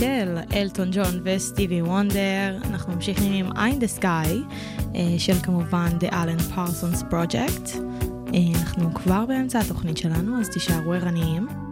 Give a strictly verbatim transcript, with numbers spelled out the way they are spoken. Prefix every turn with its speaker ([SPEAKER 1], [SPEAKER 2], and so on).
[SPEAKER 1] של אלטון ג'ון וסטיבי וונדר. אנחנו ממשיכים עם Eye in the Sky של כמובן The Alan Parsons Project. אנחנו כבר באמצע התוכנית שלנו, אז תישארו ערניים.